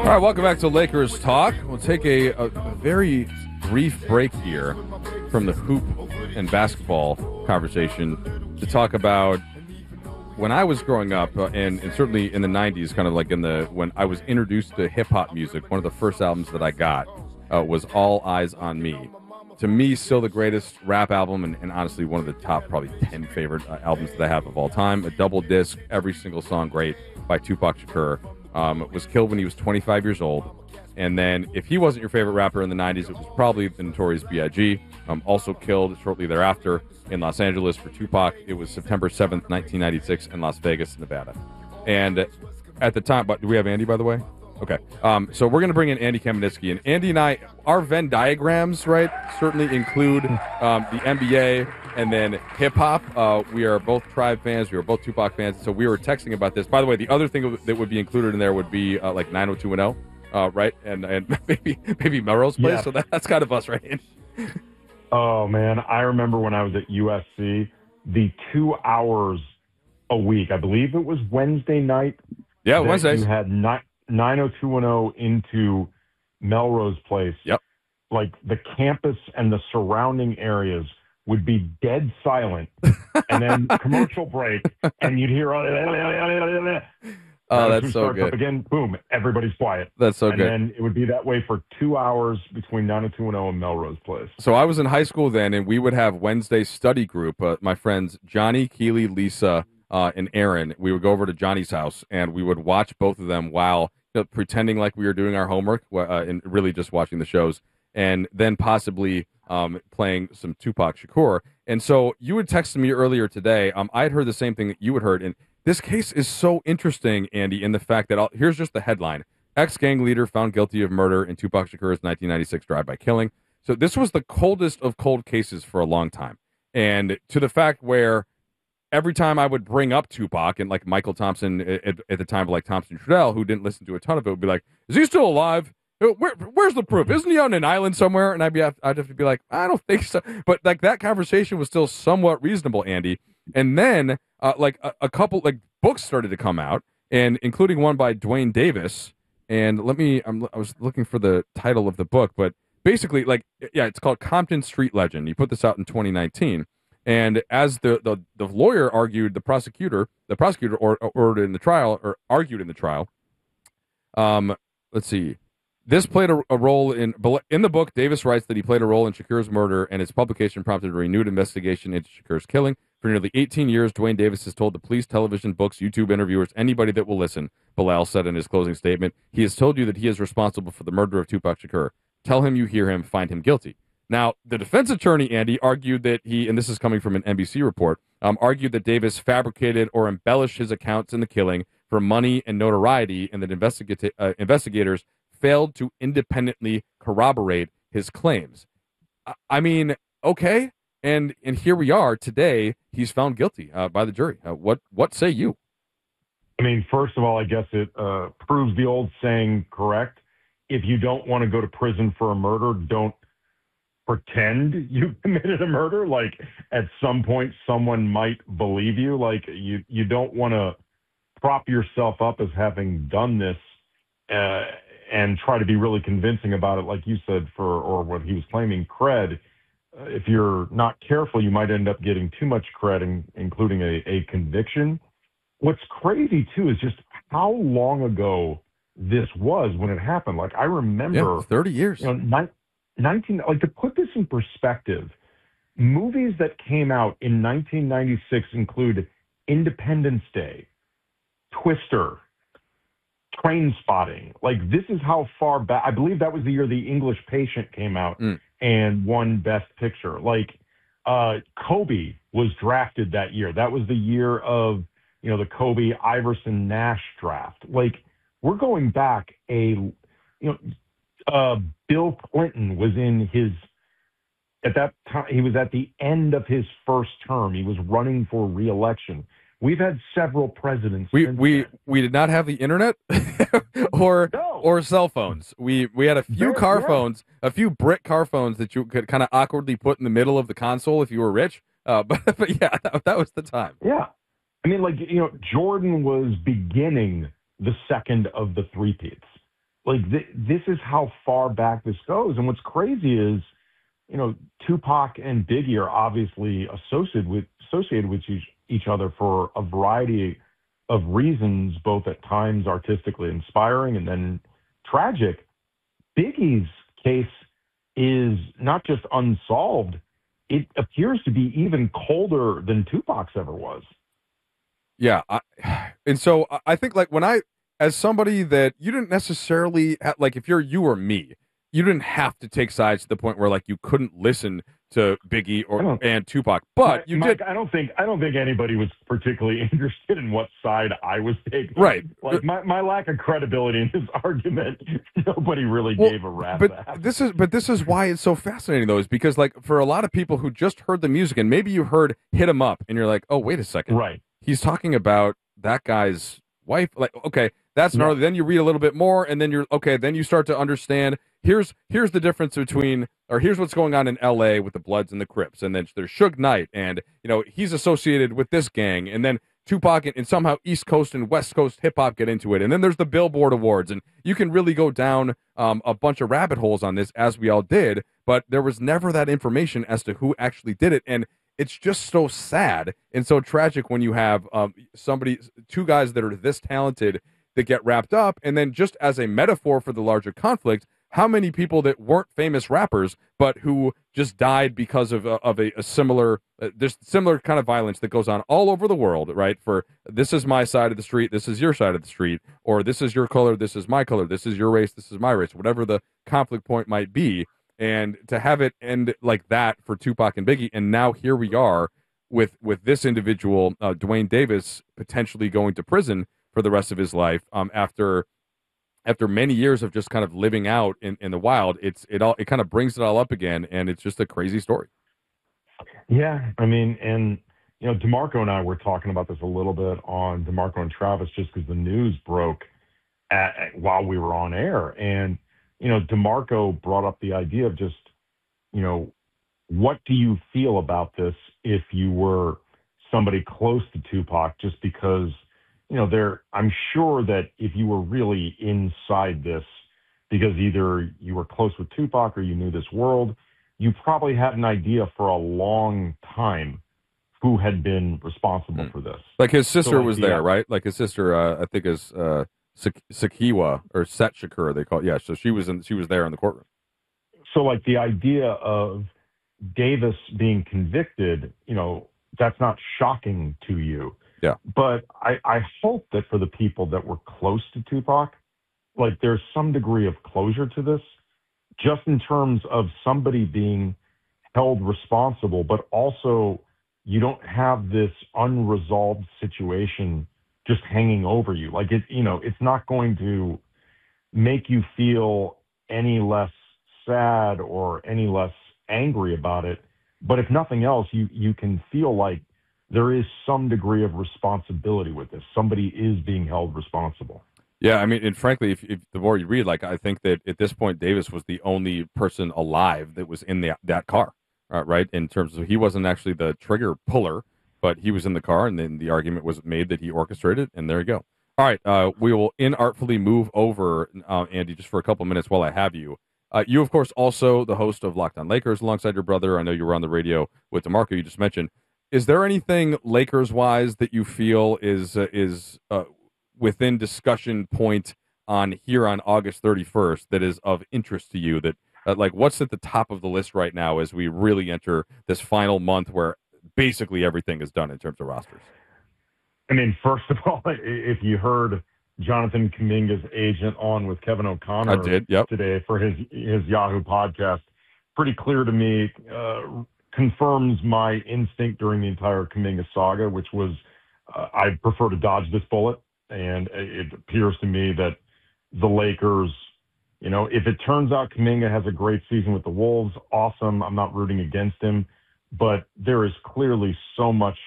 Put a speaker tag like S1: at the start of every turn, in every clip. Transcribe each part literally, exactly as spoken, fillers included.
S1: All right, welcome back to Lakers Talk. We'll take a, a, a very brief break here from the hoop and basketball conversation to talk about when I was growing up, uh, and, and certainly in the nineties, kind of like in the when I was introduced to hip-hop music. One of the first albums that I got uh, was All Eyes on Me. To me, still the greatest rap album, and, and honestly one of the top probably ten favorite uh, albums that I have of all time. A double disc, every single song great, by Tupac Shakur. Um, was killed when he was twenty-five years old. And then if he wasn't your favorite rapper in the nineties, it was probably the Notorious B I G Um, also killed shortly thereafter in Los Angeles for Tupac. It was September seventh, nineteen ninety-six in Las Vegas, Nevada. And at the time, but do we have Andy, by the way? Okay. Um, so we're going to bring in Andy Kamenetsky. And Andy and I, our Venn diagrams, right, certainly include um, the N B A and then hip-hop. Uh, we are both Tribe fans. We are both Tupac fans. So we were texting about this. By the way, the other thing that would be included in there would be uh, like nine oh two one oh, uh, right? And and maybe maybe Melrose Place. Yeah. So that, that's kind of us, right?
S2: Oh, man. I remember when I was at U S C, the two hours a week, I believe it was Wednesday night.
S1: Yeah, Wednesdays.
S2: You had nine oh two one oh into Melrose Place.
S1: Yep.
S2: Like the campus and the surrounding areas would be dead silent, and then commercial break, and you'd hear, oh,
S1: that's so good.
S2: Up again, boom, everybody's quiet.
S1: That's so
S2: and
S1: good.
S2: And then it would be that way for two hours between nine oh two one oh and Melrose Place.
S1: So I was in high school then, and we would have Wednesday study group. Uh, my friends Johnny, Keely, Lisa, uh, and Aaron. We would go over to Johnny's house, and we would watch both of them while you know, pretending like we were doing our homework, uh, and really just watching the shows, and then possibly um, playing some Tupac Shakur. And so you had texted me earlier today. Um, I had heard the same thing that you had heard, and this case is so interesting, Andy, in the fact that I'll, here's just the headline: ex-gang leader found guilty of murder in Tupac Shakur's nineteen ninety-six drive-by killing. So this was the coldest of cold cases for a long time, and to the fact where every time I would bring up Tupac, and like Michael Thompson at, at the time, like Thompson Trudell, who didn't listen to a ton of it, would be like, "Is he still alive? Where, where's the proof? Isn't he on an island somewhere?" And I'd be, I'd have to be like, "I don't think so." But like that conversation was still somewhat reasonable, Andy. And then uh, like a, a couple like books started to come out, and including one by Dwayne Davis. And let me, I'm, I was looking for the title of the book, but basically, like, yeah, it's called Compton Street Legend. He put this out in twenty nineteen. And as the, the, the lawyer argued, the prosecutor, the prosecutor or, ordered in the trial, or argued in the trial, um, let's see, this played a, a role in, in the book, Davis writes that he played a role in Shakur's murder, and its publication prompted a renewed investigation into Shakur's killing. For nearly eighteen years, Dwayne Davis has told the police, television, books, YouTube interviewers, anybody that will listen, Bilal said in his closing statement, he has told you that he is responsible for the murder of Tupac Shakur. Tell him you hear him, find him guilty. Now, the defense attorney, Andy, argued that he, and this is coming from an N B C report, um, argued that Davis fabricated or embellished his accounts in the killing for money and notoriety, and that investigata- uh, investigators failed to independently corroborate his claims. I, I mean, okay, and and here we are today. He's found guilty uh, by the jury. Uh, what what say you?
S2: I mean, first of all, I guess it uh, proves the old saying correct. If you don't want to go to prison for a murder, don't pretend you committed a murder. Like at some point someone might believe you. Like you you don't want to prop yourself up as having done this uh, and try to be really convincing about it, like you said, for or what he was claiming, cred. Uh, if you're not careful, you might end up getting too much cred, in, including a, a conviction. What's crazy too is just how long ago this was when it happened. Like I remember
S1: yeah, thirty years.
S2: You know, ni- nineteen like to put this in perspective, movies that came out in nineteen ninety-six include Independence Day, Twister, Train Spotting. Like this is how far back. I believe that was the year The English Patient came out mm. and won Best Picture. Like uh, Kobe was drafted that year. That was the year of you know the Kobe Iverson Nash draft. Like we're going back a you know. Uh, Bill Clinton was in his, at that time, he was at the end of his first term. He was running for re-election. We've had several presidents.
S1: We we,
S2: then.
S1: we did not have the internet or
S2: no.
S1: or cell phones. We we had a few
S2: There,
S1: car
S2: yeah.
S1: phones, a few brick car phones that you could kind of awkwardly put in the middle of the console if you were rich. Uh, but, but yeah, that, that was the time.
S2: Yeah. I mean, like, you know, Jordan was beginning the second of the three-peats. Like th- this is how far back this goes. And what's crazy is, you know, Tupac and Biggie are obviously associated with associated with each, each other for a variety of reasons, both at times artistically inspiring and then tragic. Biggie's case is not just unsolved; it appears to be even colder than Tupac's ever was.
S1: Yeah, I, and so I think like when I, as somebody that you didn't necessarily ha- like, if you're you or me, you didn't have to take sides to the point where like you couldn't listen to Biggie
S2: I
S1: or
S2: don't,
S1: and Tupac, but you
S2: Mike,
S1: did.
S2: I don't think I don't think anybody was particularly interested in what side I was taking.
S1: Right.
S2: Like my, my lack of credibility in this argument, nobody really
S1: Well,
S2: gave a rat's
S1: but
S2: ass.
S1: this is but this is why it's so fascinating though, is because like for a lot of people who just heard the music and maybe you heard "Hit 'Em Up" and you're like, oh wait a second,
S2: Right.
S1: he's talking about that guy's wife. Like, okay, that's
S2: Yeah.
S1: gnarly. Then you read a little bit more, and then you're okay. Then you start to understand. Here's here's the difference between, or here's what's going on in L A with the Bloods and the Crips, and then there's Suge Knight, and you know he's associated with this gang, and then Tupac and, and somehow East Coast and West Coast hip hop get into it, and then there's the Billboard Awards, and you can really go down um, a bunch of rabbit holes on this, as we all did, but there was never that information as to who actually did it, and it's just so sad and so tragic when you have um, somebody, two guys that are this talented that get wrapped up, and then just as a metaphor for the larger conflict, how many people that weren't famous rappers but who just died because of a, of a, a similar uh, there's similar kind of violence that goes on all over the world, right? For this is my side of the street, this is your side of the street, or this is your color, this is my color, this is your race, this is my race, whatever the conflict point might be. And to have it end like that for Tupac and Biggie, and now here we are with with this individual, uh, Dwayne Davis, potentially going to prison for the rest of his life um, after after many years of just kind of living out in, in the wild. It's it all it kind of brings it all up again, and it's just a crazy story.
S2: Yeah, I mean, and you know, DeMarco and I were talking about this a little bit on DeMarco and Travis, just because the news broke at, at- while we were on air, and you know, DeMarco brought up the idea of just, you know, what do you feel about this if you were somebody close to Tupac? Just because, you know, there, I'm sure that if you were really inside this, because either you were close with Tupac or you knew this world, you probably had an idea for a long time who had been responsible
S1: Mm.
S2: for this.
S1: Like his
S2: So,
S1: sister
S2: like,
S1: was
S2: the,
S1: there, right? Like his sister, uh, I think is uh, Sak- Sakiwa or Set Shakur, they call it. Yeah, so she was in, she was there in the courtroom.
S2: so like the idea of Davis being convicted, you know, that's not shocking to you.
S1: Yeah.
S2: But I, I hope that for the people that were close to Tupac, like there's some degree of closure to this, just in terms of somebody being held responsible, but also you don't have this unresolved situation just hanging over you. Like it, you know, it's not going to make you feel any less sad or any less angry about it. But if nothing else, you you can feel like there is some degree of responsibility with this. Somebody is being held responsible.
S1: Yeah, I mean, and frankly, if, if the more you read, like I think that at this point, Davis was the only person alive that was in the, that car, uh, right? In terms of he wasn't actually the trigger puller, but he was in the car, and then the argument was made that he orchestrated, and there you go. All right, uh, we will inartfully move over, uh, Andy, just for a couple minutes while I have you. Uh, you, of course, also the host of Locked On Lakers alongside your brother. I know you were on the radio with DeMarco. You just mentioned. Is there anything Lakers wise that you feel is uh, is uh, within discussion point on here on August thirty-first that is of interest to you? That uh, like what's at the top of the list right now as we really enter this final month where basically everything is done in terms of rosters?
S2: I mean, first of all, if you heard Jonathan Kuminga's agent on with Kevin O'Connor
S1: I did, yep.
S2: today for his his Yahoo podcast, pretty clear to me, uh, confirms my instinct during the entire Kuminga saga, which was uh, I prefer to dodge this bullet. And it appears to me that the Lakers, you know, if it turns out Kuminga has a great season with the Wolves, awesome. I'm not rooting against him. But there is clearly so much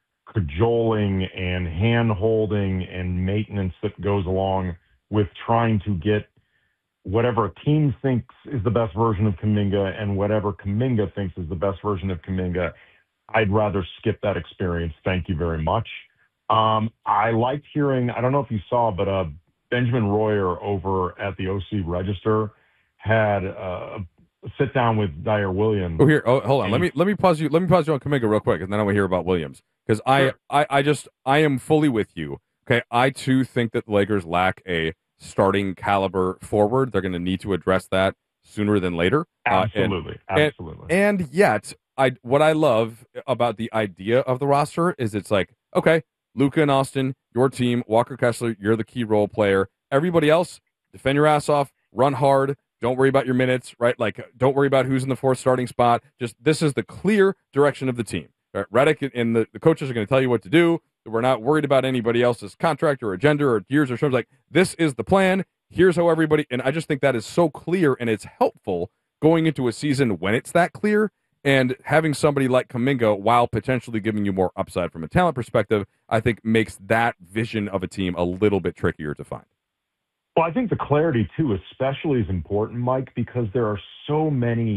S2: cajoling and hand-holding and maintenance that goes along with trying to get whatever a team thinks is the best version of Kuminga and whatever Kuminga thinks is the best version of Kuminga. I'd rather skip that experience. Thank you very much. Um, I liked hearing, I don't know if you saw, but uh, Benjamin Royer over at the O C Register had uh, a sit down with Dyer Williams.
S1: Oh, here, oh, hold on. Let me let me pause you. Let me pause you on Kuminga real quick, and then I want to hear about Williams because I,
S2: Sure.
S1: I I just I am fully with you. Okay, I too think that the Lakers lack a starting caliber forward. They're going to need to address that sooner than later.
S2: Absolutely,
S1: uh, and,
S2: absolutely.
S1: And, and yet, I what I love about the idea of the roster is it's like, okay, Luka and Austin, your team, Walker Kessler, you're the key role player. Everybody else, defend your ass off, run hard. Don't worry about your minutes, right? Like, don't worry about who's in the fourth starting spot. Just this is the clear direction of the team. Right? Redick and the, the coaches are going to tell you what to do. We're not worried about anybody else's contract or agenda or years or terms. Like, this is the plan. Here's how everybody. And I just think that is so clear, and it's helpful going into a season when it's that clear. And having somebody like Kuminga, while potentially giving you more upside from a talent perspective, I think makes that vision of a team a little bit trickier to find.
S2: Well, I think the clarity, too, especially is important, Mike, because there are so many